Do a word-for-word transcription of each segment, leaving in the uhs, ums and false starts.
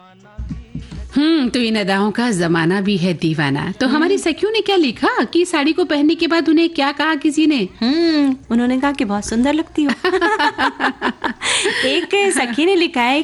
हम्म तो इन अदाओं का जमाना भी है दीवाना। तो हमारी सखियों ने क्या लिखा कि साड़ी को पहनने के बाद उन्हें क्या कहा किसी ने? हम्म उन्होंने कहा कि बहुत सुंदर लगती हो। एक सखी ने लिखा है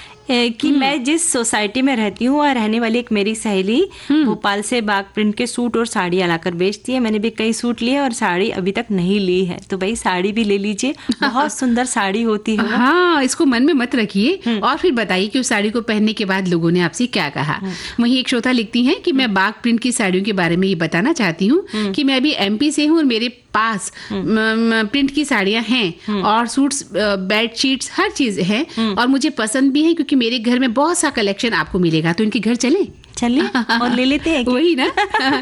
कि मैं जिस सोसाइटी में रहती हूँ और रहने वाली एक मेरी सहेली भोपाल से बाग प्रिंट के सूट और साड़ियाँ लाकर बेचती है। मैंने भी कई सूट लिए और साड़ी अभी तक नहीं ली है, तो भाई साड़ी भी ले लीजिए, बहुत सुंदर साड़ी होती है। हाँ, इसको मन में मत रखिए और फिर बताइए कि उस साड़ी को पहनने के बाद लोगों ने आपसे क्या कहा। वहीं एक श्रोता लिखती हैं कि मैं बाग प्रिंट की साड़ियों के बारे में ये बताना चाहती हूँ कि मैं अभी एमपी से हूँ और मेरे पास प्रिंट की साड़ियाँ हैं और सूट्स, बेडशीट्स, हर चीज है और मुझे पसंद भी है क्योंकि मेरे घर में बहुत सा कलेक्शन आपको मिलेगा। तो इनके घर चलें? चलिए और ले लेते हैं। वही ना।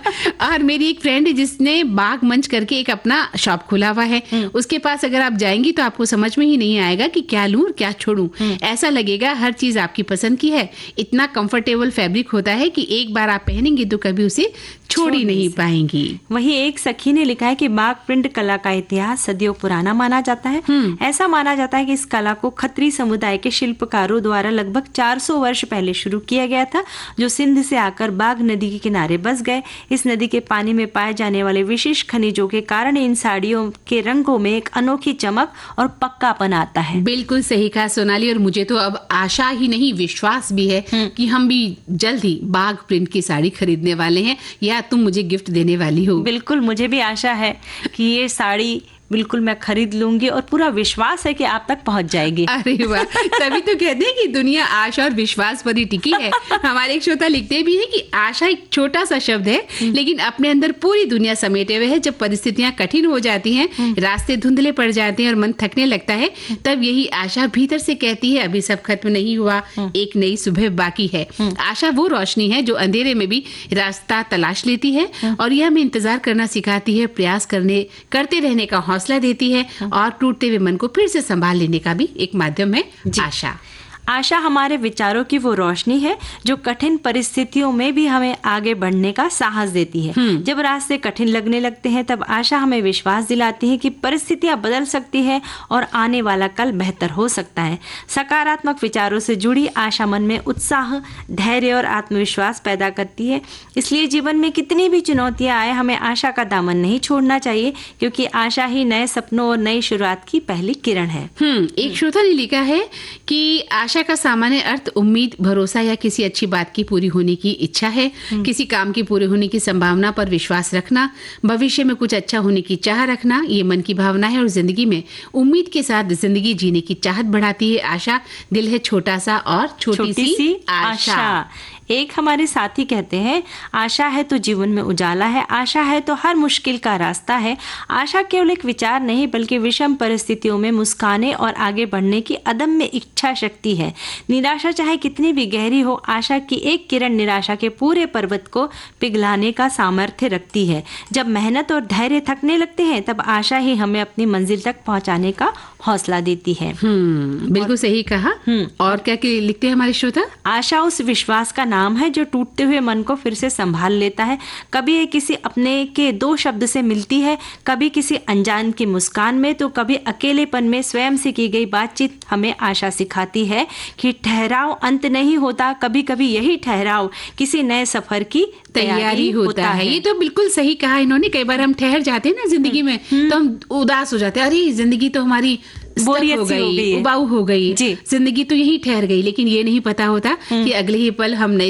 और मेरी एक फ्रेंड है जिसने बाग मंच करके एक अपना शॉप खुला हुआ है, उसके पास अगर आप जाएंगी तो आपको समझ में ही नहीं आएगा कि क्या लूं और क्या छोड़ूं। ऐसा लगेगा हर चीज आपकी पसंद की है। इतना कंफर्टेबल फैब्रिक होता है कि एक बार आप पहनेंगी तो कभी उसे छोड़ ही नहीं पाएंगी। वही एक सखी ने लिखा है कि बाग प्रिंट कला का इतिहास सदियों पुराना माना जाता है। ऐसा माना जाता है कि इस कला को खत्री समुदाय के शिल्पकारों द्वारा लगभग चार सौ वर्ष पहले शुरू किया गया था, जो सिंध से आकर बाग नदी के किनारे बस गए। इस नदी के पानी में पाए जाने वाले विशेष खनिजों के कारण इन साड़ियों के रंगों में एक अनोखी चमक और पक्कापन आता है। बिल्कुल सही कहा सोनाली, और मुझे तो अब आशा ही नहीं विश्वास भी है कि हम भी जल्द ही बाग प्रिंट की साड़ी खरीदने वाले हैं या तुम मुझे गिफ्ट देने वाली हो। बिल्कुल, मुझे भी आशा है कि ये साड़ी बिल्कुल मैं खरीद लूंगी और पूरा विश्वास है कि आप तक पहुंच जाएगी। अरे वाह, तभी तो कहते हैं कि दुनिया आशा और विश्वास पर ही टिकी है। हमारे एक श्रोता लिखते भी हैं कि आशा एक छोटा सा शब्द है लेकिन अपने अंदर पूरी दुनिया समेटे हुए है। जब परिस्थितियां कठिन हो जाती हैं, रास्ते धुंधले पड़ जाते हैं और मन थकने लगता है, तब यही आशा भीतर से कहती है अभी सब खत्म नहीं हुआ, एक नई सुबह बाकी है। आशा वो रोशनी है जो अंधेरे में भी रास्ता तलाश लेती है और यह हमें इंतजार करना सिखाती है, प्रयास करने करते रहने का हौसला देती है और टूटते हुए मन को फिर से संभाल लेने का भी एक माध्यम है आशा। आशा हमारे विचारों की वो रोशनी है जो कठिन परिस्थितियों में भी हमें आगे बढ़ने का साहस देती है। जब रास्ते कठिन लगने लगते हैं तब आशा हमें विश्वास दिलाती है कि परिस्थितियां बदल सकती है और आने वाला कल बेहतर हो सकता है। सकारात्मक विचारों से जुड़ी आशा मन में उत्साह, धैर्य और आत्मविश्वास पैदा करती है। इसलिए जीवन में कितनी भी चुनौतियां आए, हमें आशा का दामन नहीं छोड़ना चाहिए, क्योंकि आशा ही नए सपनों और नई शुरुआत की पहली किरण है। एक श्रोता ने लिखा है कि आशा का सामान्य अर्थ उम्मीद, भरोसा या किसी अच्छी बात की पूरी होने की इच्छा है। किसी काम की पूरे होने की संभावना पर विश्वास रखना, भविष्य में कुछ अच्छा होने की चाह रखना, ये मन की भावना है और जिंदगी में उम्मीद के साथ जिंदगी जीने की चाहत बढ़ाती है। आशा दिल है छोटा सा और छोटी, छोटी सी, सी आशा, आशा। एक हमारे साथी कहते हैं, आशा है तो जीवन में उजाला है, आशा है तो हर मुश्किल का रास्ता है। आशा केवल एक विचार नहीं बल्कि विषम परिस्थितियों में मुस्काने और आगे बढ़ने की अदम्य इच्छा शक्ति है। निराशा चाहे कितनी भी गहरी हो, आशा की एक किरण निराशा के पूरे पर्वत को पिघलाने का सामर्थ्य रखती है। जब मेहनत और धैर्य थकने लगते हैं तब आशा ही हमें अपनी मंजिल तक पहुंचाने का हौसला देती है। हम्म बिल्कुल सही कहा। और क्या लिखते हैं हमारे श्रोता? आशा उस विश्वास का नाम है जो टूटते हुए मन को फिर से संभाल लेता है। कभी ये किसी अपने के दो शब्द से मिलती है, कभी किसी अनजान की मुस्कान में, तो कभी अकेलेपन में स्वयं से की गई बातचीत हमें आशा सिखाती है कि ठहराव अंत नहीं होता, कभी कभी यही ठहराव किसी नए सफर की तैयारी होता, होता है। है ये तो बिल्कुल सही कहा इन्होंने। कई बार हम ठहर जाते हैं ना जिंदगी में, तो हम उदास हो जाते हैं, अरे जिंदगी तो हमारी बोरियत हो गई, उबाऊ हो गई, जिंदगी तो यही ठहर गई। लेकिन ये नहीं पता होता कि अगले ही पल हम नए